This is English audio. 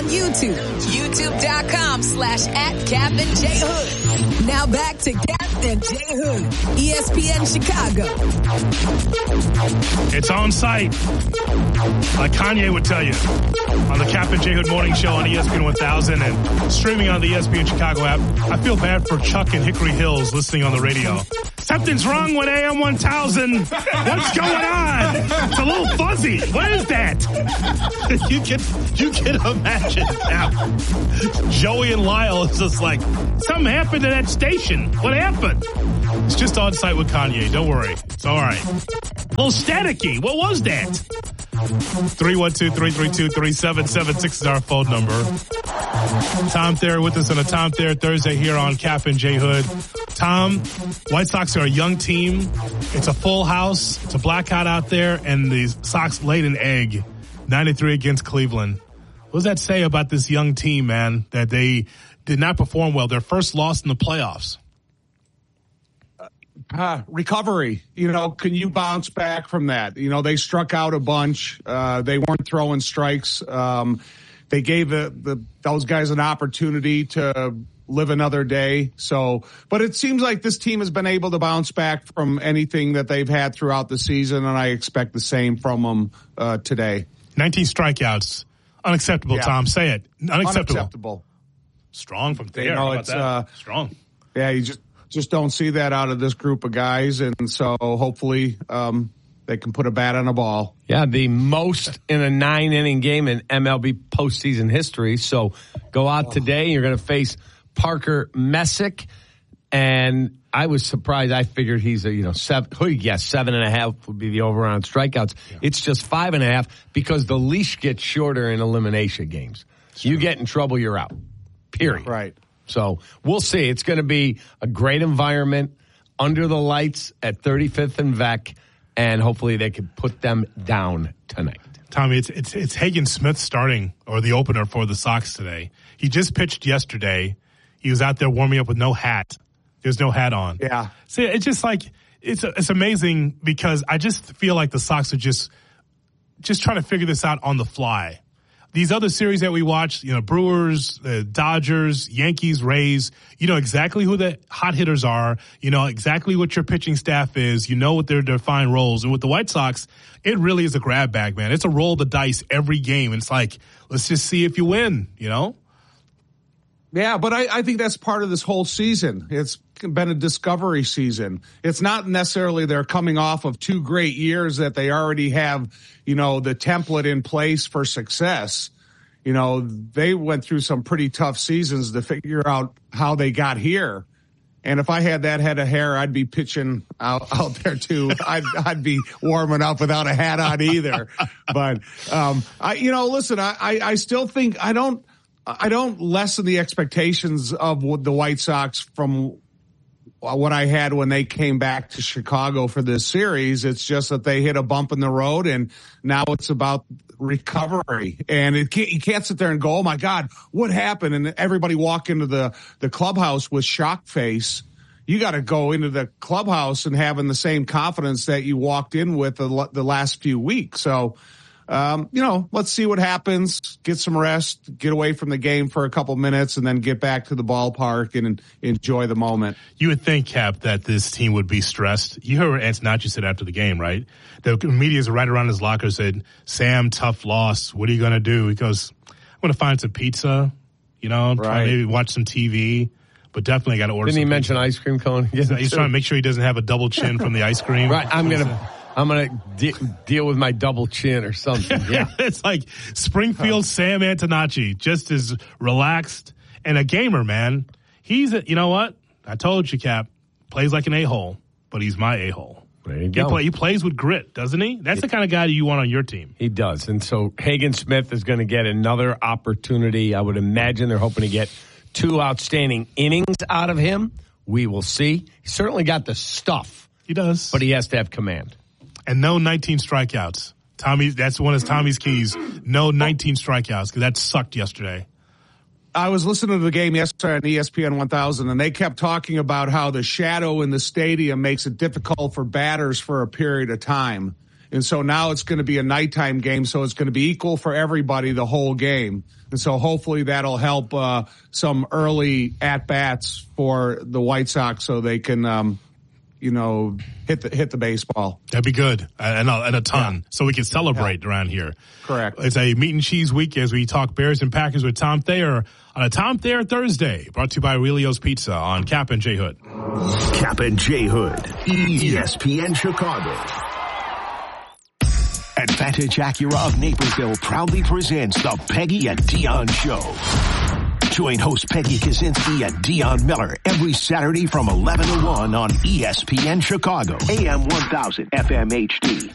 YouTube. YouTube.com/@CaptainJHood. Now back to Captain J Hood, ESPN Chicago. It's on site, like Kanye would tell you, on the Captain J Hood Morning Show on ESPN 1000 and streaming on the ESPN Chicago app. I feel bad for Chuck in Hickory Hills listening on the radio. Something's wrong with AM 1000. What's going on? It's a little fuzzy. What is that? You can imagine now. Joey and Lyle is just like, something happened to that station. What happened? It's just on site with Kanye. Don't worry. It's all right. A little staticky. What was that? 312-332-3776 is our phone number. Tom Thayer with us on a Tom Thayer Thursday here on Captain J Hood. Tom, White Sox are a young team. It's a full house. It's a blackout out there, and the Sox laid an egg, 93 against Cleveland. What does that say about this young team, man, that they did not perform well? Their first loss in the playoffs. Recovery. Can you bounce back from that? They struck out a bunch. They weren't throwing strikes. They gave those guys an opportunity to live another day. But it seems like this team has been able to bounce back from anything that they've had throughout the season, and I expect the same from them today. 19 strikeouts. Unacceptable, yeah. Tom. Say it. Unacceptable. Strong from there. Strong. Yeah, you just don't see that out of this group of guys, and so hopefully they can put a bat on a ball. Yeah, the most in a 9-inning game in MLB postseason history. So go out today. You're going to face Parker Messick, and I was surprised. I figured he's a 7.5 would be the over on strikeouts. Yeah. It's just 5.5 because the leash gets shorter in elimination games. You get in trouble, you're out. Period. Right. So we'll see. It's going to be a great environment under the lights at 35th and Vec, and hopefully they can put them down tonight. Tommy, it's Hagen Smith starting, or the opener for the Sox today. He just pitched yesterday. He was out there warming up with no hat. There's no hat on. Yeah. See, it's just like it's amazing because I just feel like the Sox are just trying to figure this out on the fly. These other series that we watched, Brewers, Dodgers, Yankees, Rays, you know exactly who the hot hitters are. You know exactly what your pitching staff is. You know what their defined roles. And with the White Sox, it really is a grab bag, man. It's a roll the dice every game. It's like, let's just see if you win, Yeah, but I think that's part of this whole season. It's been a discovery season. It's not necessarily they're coming off of 2 great years that they already have, the template in place for success. They went through some pretty tough seasons to figure out how they got here. And if I had that head of hair, I'd be pitching out there too. I'd be warming up without a hat on either. But, listen, I still think I don't lessen the expectations of the White Sox from what I had when they came back to Chicago for this series. It's just that they hit a bump in the road, and now it's about recovery. And you can't sit there and go, oh my God, what happened? And everybody walk into the clubhouse with shock face. You got to go into the clubhouse and having the same confidence that you walked in with the last few weeks. So, let's see what happens, get some rest, get away from the game for a couple minutes, and then get back to the ballpark and enjoy the moment. You would think, Cap, that this team would be stressed. You heard what Antonacci said after the game, right? The media's right around his locker said, Sam, tough loss. What are you going to do? He goes, I'm going to find some pizza, try maybe watch some TV, but definitely got to order Didn't some he mention pizza. Ice cream cone? He's trying to make sure he doesn't have a double chin from the ice cream. Right, I'm going to deal with my double chin or something. Yeah. It's like Springfield Sam Antonacci, just as relaxed and a gamer, man. He's you know what? I told you, Cap, plays like an a-hole, but he's my a-hole. There you go. He plays with grit, doesn't he? That's the kind of guy you want on your team. He does. And so Hagen Smith is going to get another opportunity. I would imagine they're hoping to get 2 outstanding innings out of him. We will see. He certainly got the stuff. He does. But he has to have command. And no 19 strikeouts. Tommy, that's one of Tommy's keys. No 19 strikeouts, because that sucked yesterday. I was listening to the game yesterday on ESPN 1000, and they kept talking about how the shadow in the stadium makes it difficult for batters for a period of time. And so now it's going to be a nighttime game, so it's going to be equal for everybody the whole game. And so hopefully that'll help some early at-bats for the White Sox so they can hit the baseball. That'd be good, and a ton, so we can celebrate around here. Correct. It's a meat and cheese week as we talk Bears and Packers with Tom Thayer on a Tom Thayer Thursday, brought to you by Aurelio's Pizza on Cap and J Hood. Cap and J Hood, ESPN Chicago. Advantage Acura of Naperville proudly presents the Peggy and Dion Show. Join host Peggy Kaczynski and Dion Miller every Saturday from 11 to 1 on ESPN Chicago, AM 1000, FM HD.